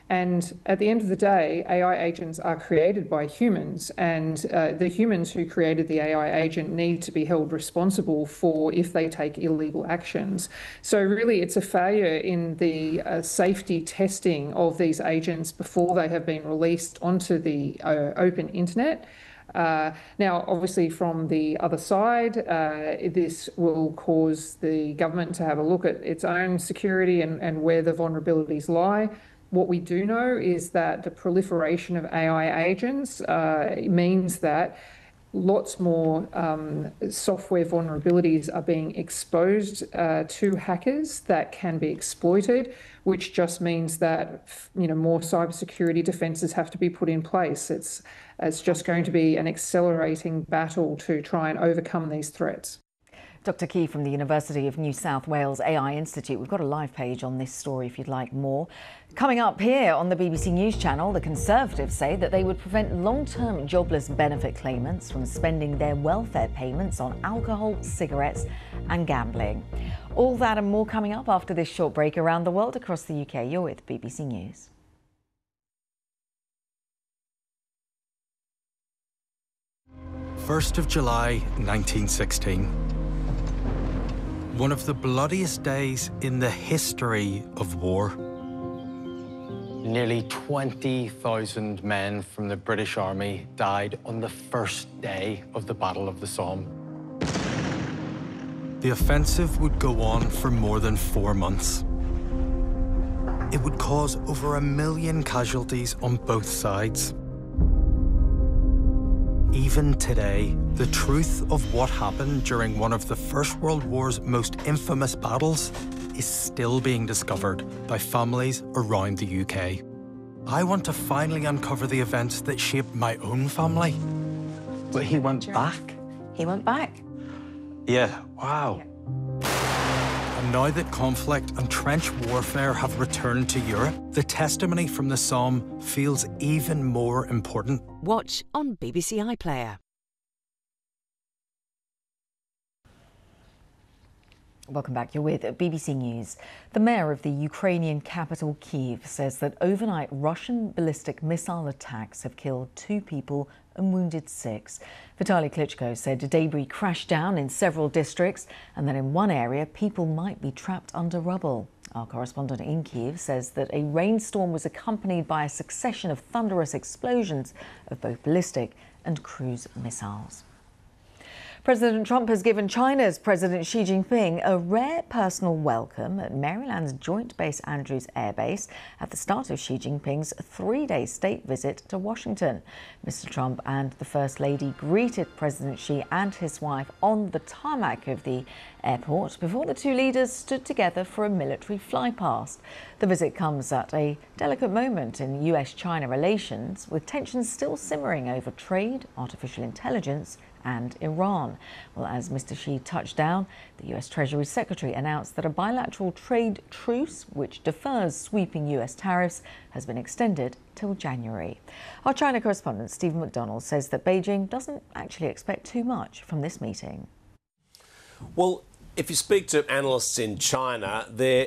And at the end of the day, AI agents are created by humans, and the humans who created the AI agent need to be held responsible for if they take illegal actions. So really, it's a failure in the safety testing of these agents before they have been released onto the open internet. Now, obviously, from the other side, this will cause the government to have a look at its own security and where the vulnerabilities lie. What we do know is that the proliferation of AI agents means that lots more software vulnerabilities are being exposed to hackers that can be exploited, which just means that more cybersecurity defences have to be put in place. It's just going to be an accelerating battle to try and overcome these threats. Dr. Key from the University of New South Wales AI Institute. We've got a live page on this story if you'd like more. Coming up here on the BBC News Channel, the Conservatives say that they would prevent long-term jobless benefit claimants from spending their welfare payments on alcohol, cigarettes and gambling. All that and more coming up after this short break around the world across the UK. You're with BBC News. First of July 1916. One of the bloodiest days in the history of war. Nearly 20,000 men from the British Army died on the first day of the Battle of the Somme. The offensive would go on for more than 4 months. It would cause over 1 million casualties on both sides. Even today, the truth of what happened during one of the First World War's most infamous battles is still being discovered by families around the UK. I want to finally uncover the events that shaped my own family. But he went back? He went back? Yeah, wow. And now that conflict and trench warfare have returned to Europe, the testimony from the Somme feels even more important. Watch on BBC iPlayer. Welcome back. You're with BBC News. The mayor of the Ukrainian capital, Kyiv, says that overnight Russian ballistic missile attacks have killed 2 people and wounded 6. Vitaly Klitschko said debris crashed down in several districts and that in one area people might be trapped under rubble. Our correspondent in Kyiv says that a rainstorm was accompanied by a succession of thunderous explosions of both ballistic and cruise missiles. President Trump has given China's President Xi Jinping a rare personal welcome at Maryland's Joint Base Andrews Air Base at the start of Xi Jinping's 3-day state visit to Washington. Mr. Trump and the First Lady greeted President Xi and his wife on the tarmac of the airport before the 2 leaders stood together for a military flypast. The visit comes at a delicate moment in US-China relations, with tensions still simmering over trade, artificial intelligence and Iran. Well, as Mr. Xi touched down, the US Treasury Secretary announced that a bilateral trade truce, which defers sweeping US tariffs, has been extended till January. Our China correspondent, Stephen McDonald, says that Beijing doesn't actually expect too much from this meeting. Well, if you speak to analysts in China, their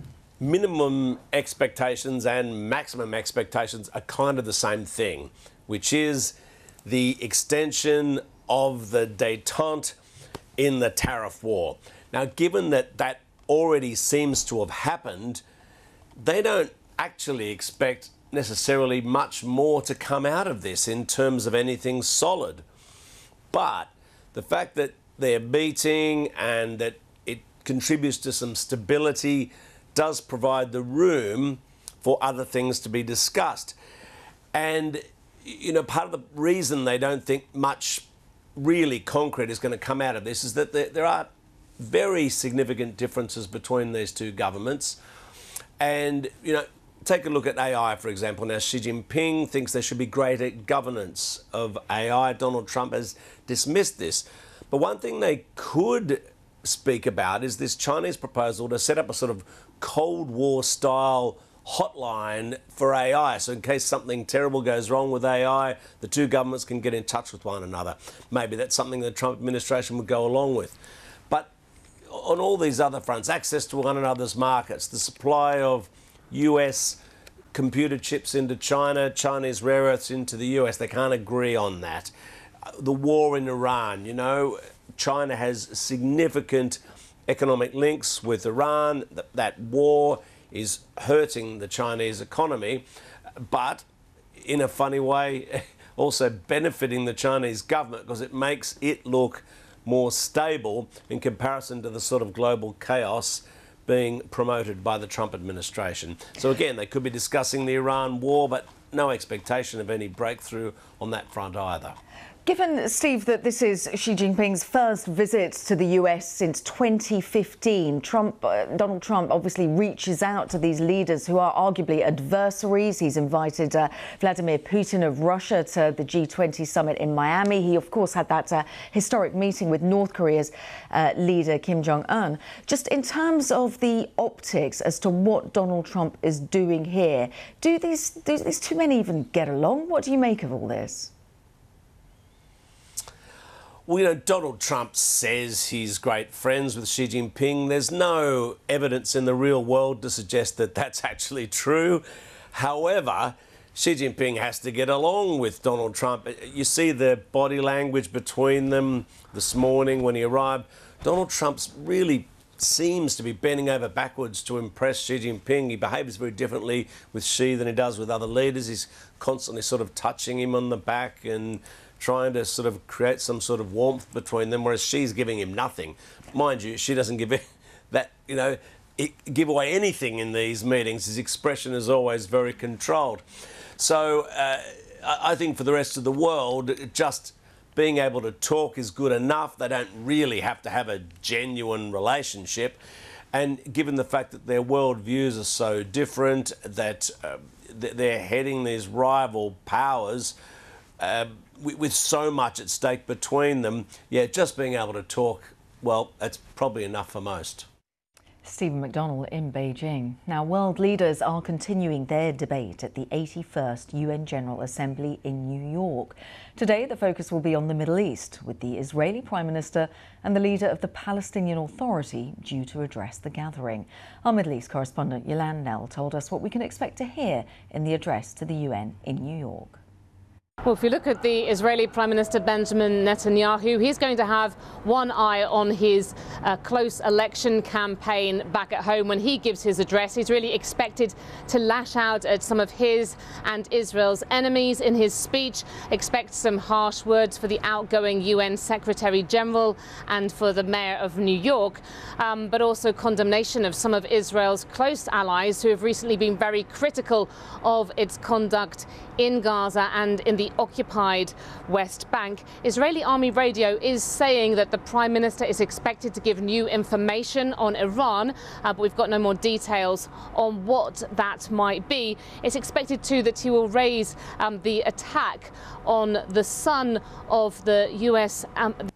minimum expectations and maximum expectations are kind of the same thing, which is the extension of the détente in the tariff war. Now, given that that already seems to have happened, they don't actually expect necessarily much more to come out of this in terms of anything solid. But the fact that they're meeting and that it contributes to some stability does provide the room for other things to be discussed. And, part of the reason they don't think much really concrete is going to come out of this is that there are very significant differences between these 2 governments. And, take a look at AI, for example. Now, Xi Jinping thinks there should be greater governance of AI. Donald Trump has dismissed this. But one thing they could speak about is this Chinese proposal to set up a sort of Cold War style hotline for AI. So in case something terrible goes wrong with AI, the 2 governments can get in touch with one another. Maybe that's something the Trump administration would go along with. But on all these other fronts, access to one another's markets, the supply of US computer chips into China, Chinese rare earths into the US. They can't agree on that. The war in Iran, you know, China has significant economic links with Iran. That war is hurting the Chinese economy, but in a funny way, also benefiting the Chinese government because it makes it look more stable in comparison to the sort of global chaos being promoted by the Trump administration. So again, they could be discussing the Iran war, but no expectation of any breakthrough on that front either. Given, Steve, that this is Xi Jinping's first visit to the US since 2015, Donald Trump obviously reaches out to these leaders who are arguably adversaries. He's invited Vladimir Putin of Russia to the G20 summit in Miami. He, of course, had that historic meeting with North Korea's leader, Kim Jong-un. Just in terms of the optics as to what Donald Trump is doing here, do these two men even get along? What do you make of all this? Well, you know, Donald Trump says he's great friends with Xi Jinping. There's no evidence in the real world to suggest that that's actually true. However, Xi Jinping has to get along with Donald Trump. You see the body language between them this morning when he arrived. Donald Trump really seems to be bending over backwards to impress Xi Jinping. He behaves very differently with Xi than he does with other leaders. He's constantly sort of touching him on the back and trying to sort of create some sort of warmth between them, whereas she's giving him nothing. Mind you, she doesn't give that, you know, give away anything in these meetings. His expression is always very controlled. So I think for the rest of the world, just being able to talk is good enough. They don't really have to have a genuine relationship. And given the fact that their worldviews are so different, that they're heading these rival powers, with so much at stake between them, yeah, just being able to talk, well, that's probably enough for most. Stephen McDonnell in Beijing. Now, world leaders are continuing their debate at the 81st UN General Assembly in New York. Today, the focus will be on the Middle East, with the Israeli Prime Minister and the leader of the Palestinian Authority due to address the gathering. Our Middle East correspondent Yolande Knell told us what we can expect to hear in the address to the UN in New York. Well, if you look at the Israeli Prime Minister Benjamin Netanyahu, he's going to have one eye on his close election campaign back at home. When he gives his address, he's really expected to lash out at some of his and Israel's enemies. In his speech, expect some harsh words for the outgoing UN Secretary General and for the Mayor of New York, but also condemnation of some of Israel's close allies who have recently been very critical of its conduct in Gaza and in the occupied West Bank. Israeli Army radio is saying that the Prime Minister is expected to give new information on Iran, but we've got no more details on what that might be. It's expected too that he will raise the attack on the son of the US.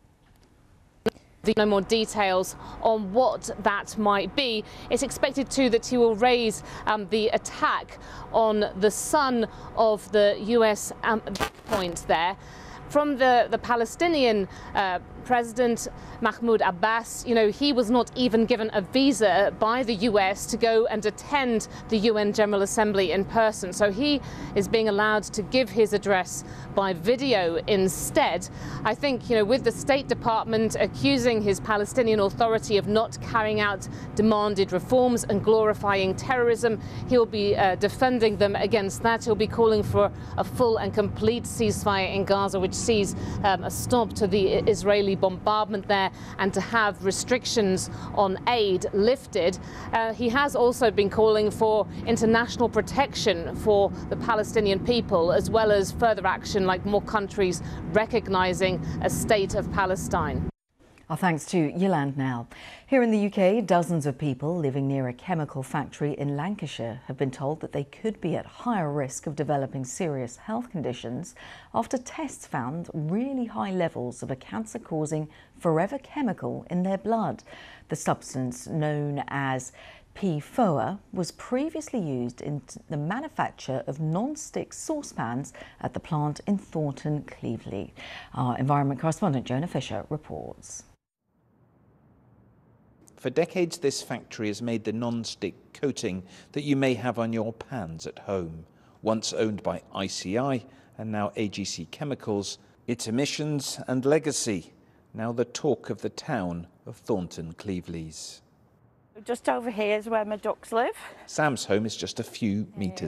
No more details on what that might be. It's expected too that he will raise the attack on the son of the US point there. From the Palestinian President Mahmoud Abbas, you know, he was not even given a visa by the US to go and attend the UN General Assembly in person. So he is being allowed to give his address by video instead. I think, you know, with the State Department accusing his Palestinian Authority of not carrying out demanded reforms and glorifying terrorism, he'll be defending them against that. He'll be calling for a full and complete ceasefire in Gaza, which sees a stop to the Israeli bombardment there and to have restrictions on aid lifted. He has also been calling for international protection for the Palestinian people, as well as further action like more countries recognizing a state of Palestine. Our thanks to Yolande Knell. Here in the UK, dozens of people living near a chemical factory in Lancashire have been told that they could be at higher risk of developing serious health conditions after tests found really high levels of a cancer-causing forever chemical in their blood. The substance, known as PFOA, was previously used in the manufacture of non-stick saucepans at the plant in Thornton, Clevedley. Our environment correspondent Jonah Fisher reports. For decades, this factory has made the non-stick coating that you may have on your pans at home. Once owned by ICI and now AGC Chemicals, its emissions and legacy, now the talk of the town of Thornton Cleveleys. Just over here is where my ducks live. Sam's home is just a few metres